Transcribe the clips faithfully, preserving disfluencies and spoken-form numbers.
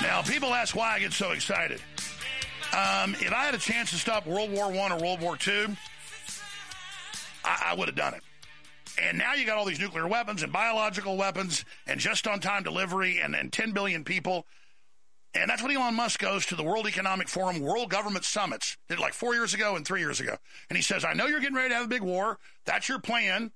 Now, people ask why I get so excited. Um, if I had a chance to stop World War One or World War Two, I, I would have done it. And now you got all these nuclear weapons and biological weapons and just-on-time delivery and, and ten billion people. And that's what Elon Musk goes to the World Economic Forum, World Government Summits, did like four years ago and three years ago. And he says, I know you're getting ready to have a big war. That's your plan.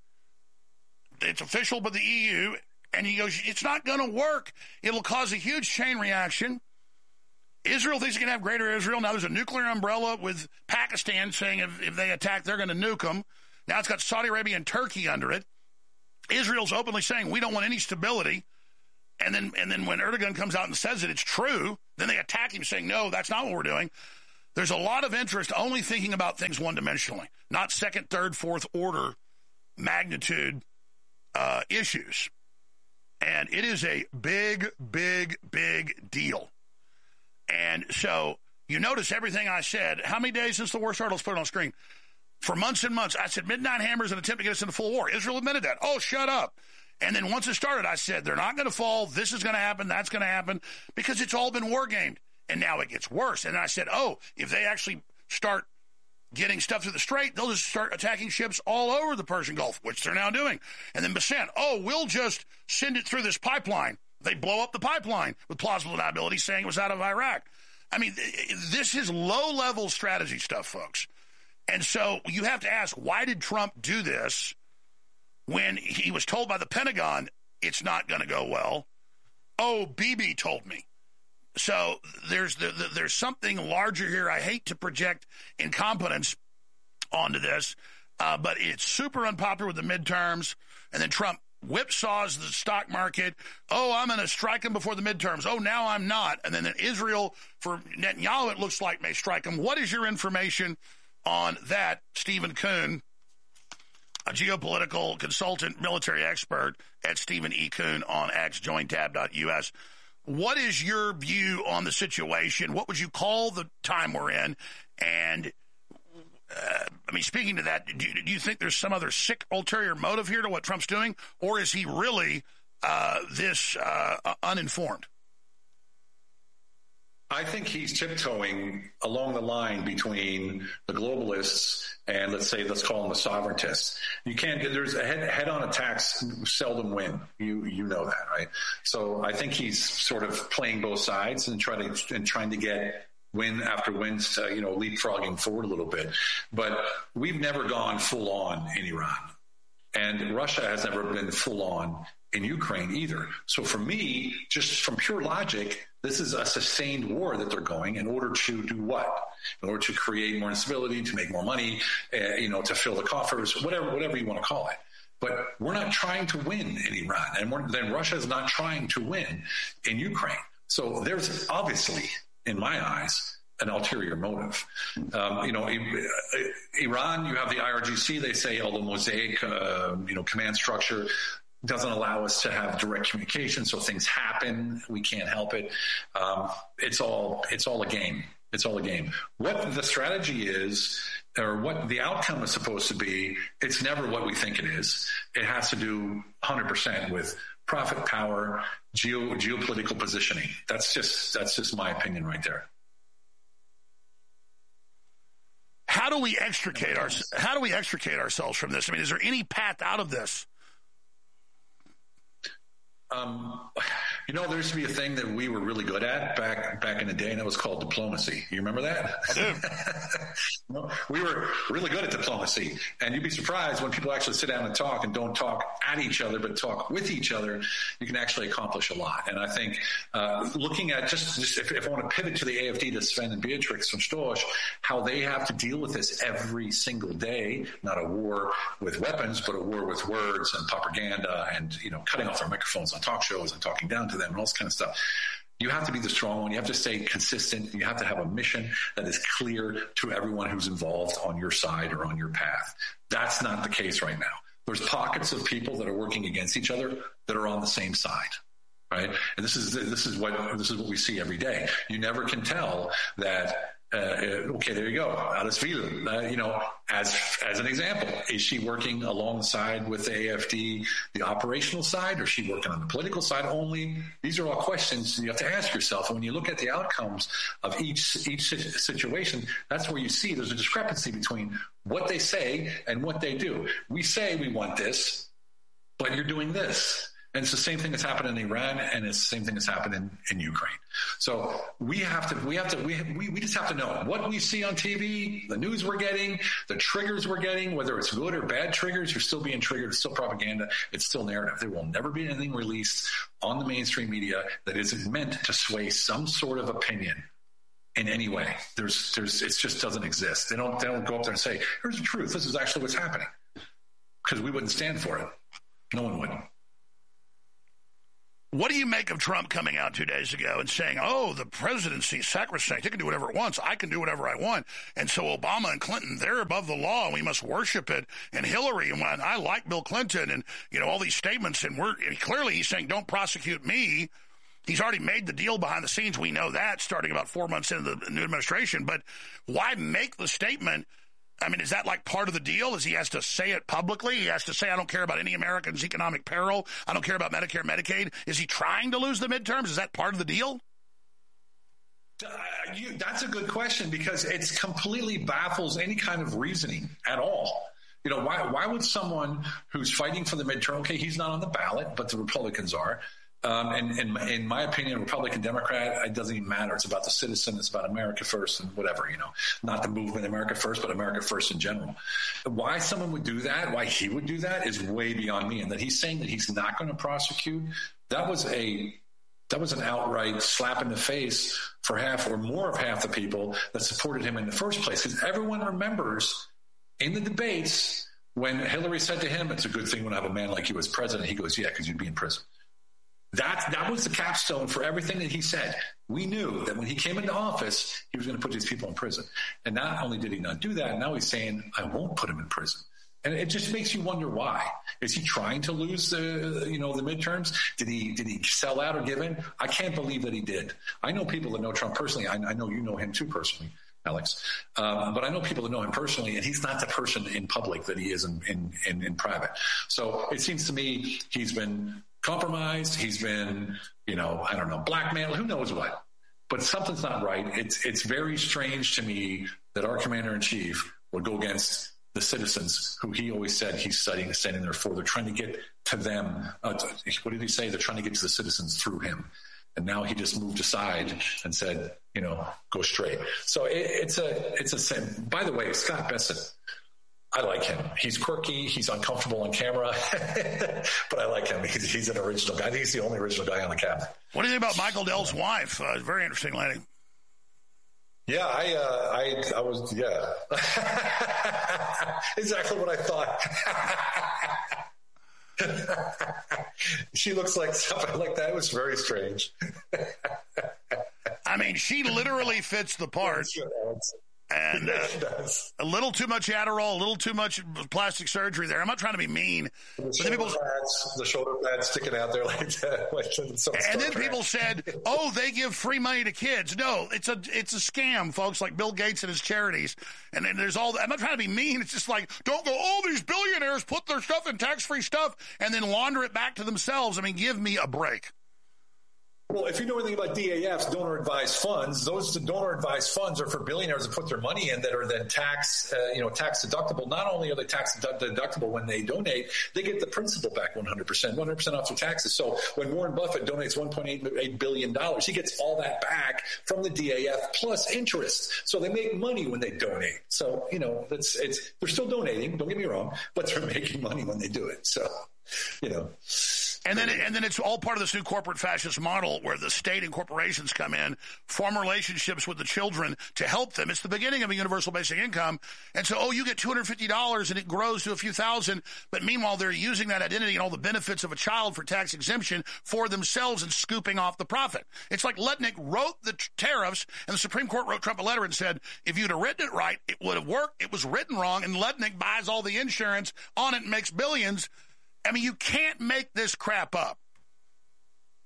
It's official by the E U. And he goes, it's not going to work. It'll cause a huge chain reaction. Israel thinks it can have greater Israel. Now there's a nuclear umbrella with Pakistan saying if, if they attack, they're going to nuke them. Now it's got Saudi Arabia and Turkey under it. Israel's openly saying we don't want any stability. And then and then when Erdogan comes out and says it, it's true. Then they attack him saying, no, that's not what we're doing. There's a lot of interest only thinking about things one-dimensionally, not second, third, fourth order magnitude uh, issues. And it is a big, big, big deal. And so you notice everything I said. How many days since the war started? Let's put it on screen. For months and months, I said Midnight Hammer is an attempt to get us into full war. Israel admitted that. Oh, shut up. And then once it started, I said, they're not going to fall. This is going to happen. That's going to happen because it's all been war gamed. And now it gets worse. And I said, oh, if they actually start getting stuff through the Strait, they'll just start attacking ships all over the Persian Gulf, which they're now doing. And then Bassett, oh, we'll just send it through this pipeline. They blow up the pipeline with plausible deniability saying it was out of Iraq. I mean, this is low-level strategy stuff, folks. And so you have to ask, why did Trump do this when he was told by the Pentagon it's not going to go well? Oh, Bibi told me. So there's the, the, there's something larger here. I hate to project incompetence onto this, uh, but it's super unpopular with the midterms. And then Trump whipsaws the stock market. Oh, I'm going to strike him before the midterms. Oh, now I'm not. And then in Israel, for Netanyahu, it looks like may strike him. What is your information on that, Stephen Kuhn, a geopolitical consultant, military expert at Stephen E. Kuhn on X, join tab dot U S. What is your view on the situation? What would you call the time we're in? And, uh, I mean, speaking to that, do you, do you think there's some other sick ulterior motive here to what Trump's doing? Or is he really uh, this uh, uninformed? I think he's tiptoeing along the line between the globalists and, let's say, let's call them the sovereigntists. You can't get, there's a head, head-on attacks seldom win. You you know that, right? So I think he's sort of playing both sides and trying to and trying to get win after win, to, you know, leapfrogging forward a little bit. But we've never gone full on in Iran, and Russia has never been full on in Ukraine either. So for me, just from pure logic, this is a sustained war that they're going in order to do what? In order to create more instability, to make more money, uh, you know, to fill the coffers, whatever, whatever you want to call it. But we're not trying to win in Iran, and we're, then Russia is not trying to win in Ukraine. So there's obviously, in my eyes, an ulterior motive. Um, you know, Iran, you have the I R G C, they say, although Mosaic, uh, you know, command structure doesn't allow us to have direct communication, so things happen. We can't help it. Um, it's all it's all a game. It's all a game. What the strategy is, or what the outcome is supposed to be, it's never what we think it is. It has to do one hundred percent with profit, power, geo, geopolitical positioning. That's just that's just my opinion right there. How do we extricate our, How do we extricate ourselves from this? I mean, is there any path out of this? Um, you know, there used to be a thing that we were really good at back back in the day, and it was called diplomacy. You remember that? I do. We were really good at diplomacy, and you'd be surprised when people actually sit down and talk and don't talk at each other, but talk with each other. You can actually accomplish a lot. And I think uh, looking at just, just if, if I want to pivot to the A F D, to Sven and Beatrix from Storch, how they have to deal with this every single day, not a war with weapons, but a war with words and propaganda and, you know, cutting off their microphones on talk shows and talking down to them and all this kind of stuff. You have to be the strong one. You have to stay consistent. You have to have a mission that is clear to everyone who's involved on your side or on your path. That's not the case right now. There's pockets of people that are working against each other that are on the same side, right? And this is this is what this is what we see every day. You never can tell that Uh, okay, there you go. Alles Viele. Uh, you know, as as an example, is she working alongside with the A F D, the operational side, or is she working on the political side only? These are all questions you have to ask yourself. And when you look at the outcomes of each each situation, that's where you see there's a discrepancy between what they say and what they do. We say we want this, but you're doing this. And it's the same thing that's happened in Iran, and it's the same thing that's happened in, in Ukraine. So we have to, we have to, we, we we just have to know what we see on T V, the news we're getting, the triggers we're getting, whether it's good or bad triggers. You're still being triggered. It's still propaganda. It's still narrative. There will never be anything released on the mainstream media that isn't meant to sway some sort of opinion in any way. There's, there's, it just doesn't exist. They don't, they don't go up there and say, "Here's the truth. This is actually what's happening," because we wouldn't stand for it. No one would. What do you make of Trump coming out two days ago and saying, oh, the presidency is sacrosanct. It can do whatever it wants. I can do whatever I want. And so Obama and Clinton, they're above the law, and we must worship it. And Hillary, and when I like Bill Clinton, and, you know, all these statements. And we're and clearly he's saying, don't prosecute me. He's already made the deal behind the scenes. We know that starting about four months into the new administration. But why make the statement? I mean, is that like part of the deal? Is he has to say it publicly? He has to say, I don't care about any Americans' economic peril. I don't care about Medicare, Medicaid. Is he trying to lose the midterms? Is that part of the deal? Uh, you, that's a good question, because it completely baffles any kind of reasoning at all. You know, why, why would someone who's fighting for the midterm, okay, he's not on the ballot, but the Republicans are. Um, and, and in my opinion, Republican, Democrat, it doesn't even matter. It's about the citizen. It's about America first and whatever, you know, not the movement America first, but America first in general. Why someone would do that, why he would do that is way beyond me. And that he's saying that he's not going to prosecute, that was a that was an outright slap in the face for half or more of half the people that supported him in the first place. Because everyone remembers in the debates when Hillary said to him, it's a good thing when I have a man like you as president. He goes, yeah, because you'd be in prison. That that was the capstone for everything that he said. We knew that when he came into office, he was going to put these people in prison. And not only did he not do that, now he's saying, I won't put him in prison. And it just makes you wonder why. Is he trying to lose the, you know, the midterms? Did he did he sell out or give in? I can't believe that he did. I know people that know Trump personally. I, I know you know him too personally, Alex. Um, but I know people that know him personally, and he's not the person in public that he is in, in, in, in private. So it seems to me he's been compromised. He's been, you know, I don't know, blackmailed, who knows what. But something's not right. It's it's very strange to me that our commander in chief would go against the citizens who he always said he's studying, standing there for. They're trying to get to them. Uh, to, what did he say? They're trying to get to the citizens through him. And now he just moved aside and said, you know, go straight. So it, it's a, it's a, by the way, Scott Bessent, I like him. He's quirky. He's uncomfortable on camera, but I like him. He's, he's an original guy. I think he's the only original guy on the cabinet. What do you think about Michael Dell's wife? Uh, very interesting lady. Yeah, I, uh, I, I was, yeah, exactly what I thought. She looks like something like that. It was very strange. I mean, she literally fits the part. And uh, a little too much Adderall, a little too much plastic surgery there. I'm not trying to be mean. The but shoulder, people, pads, the shoulder pads sticking out there like that. Like and then people said, oh, they give free money to kids. No, it's a it's a scam, folks, like Bill Gates and his charities. And then there's all, I'm not trying to be mean. It's just like, don't go, oh, these billionaires put their stuff in tax-free stuff and then launder it back to themselves. I mean, give me a break. Well, if you know anything about D A Fs, donor advised funds, those donor advised funds are for billionaires to put their money in that are then tax, uh, you know, tax deductible. Not only are they tax deductible when they donate, they get the principal back one hundred percent, one hundred percent off their taxes. So when Warren Buffett donates one point eight billion dollars, he gets all that back from the D A F plus interest. So they make money when they donate. So, you know, that's it's they're still donating, don't get me wrong, but they're making money when they do it. So, you know. And then, and then it's all part of this new corporate fascist model where the state and corporations come in, form relationships with the children to help them. It's the beginning of a universal basic income. And so, oh, you get two hundred fifty dollars and it grows to a few thousand. But meanwhile, they're using that identity and all the benefits of a child for tax exemption for themselves and scooping off the profit. It's like Letnick wrote the t- tariffs and the Supreme Court wrote Trump a letter and said, if you'd have written it right, it would have worked. It was written wrong. And Letnick buys all the insurance on it and makes billions. I mean, you can't make this crap up.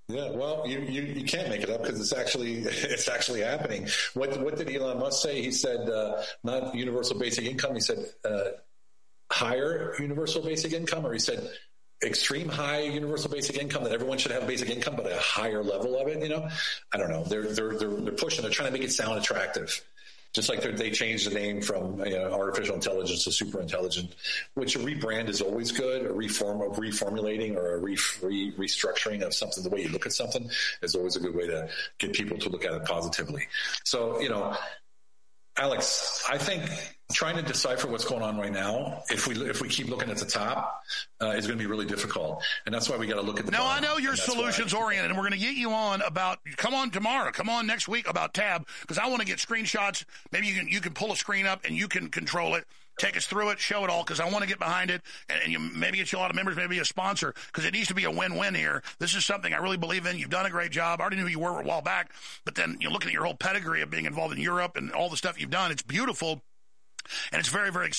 Yeah, well, you, you, you can't make it up because it's actually it's actually happening. What what did Elon Musk say? He said uh, not universal basic income. He said uh, higher universal basic income, or he said extreme high universal basic income, that everyone should have basic income, but a higher level of it. You know, I don't know. They're they're they're, they're pushing. They're trying to make it sound attractive. Just like they changed the name from you know, artificial intelligence to super intelligent, which a rebrand is always good. A reform of reformulating or a re, re, restructuring of something, the way you look at something, is always a good way to get people to look at it positively. So, you know, Alex, I think trying to decipher what's going on right now, if we if we keep looking at the top, uh, is going to be really difficult, and that's why we got to look at the. No, bottom. I know you're solutions I, oriented, and we're going to get you on about. Come on tomorrow. Come on next week about Tab, because I want to get screenshots. Maybe you can you can pull a screen up and you can control it. Take us through it, show it all, because I want to get behind it, and, and you maybe get you a lot of members, maybe a sponsor, because it needs to be a win-win here. This is something I really believe in. You've done a great job. I already knew who you were a while back, but then you're looking at your whole pedigree of being involved in Europe and all the stuff you've done. It's beautiful, and it's very, very exciting.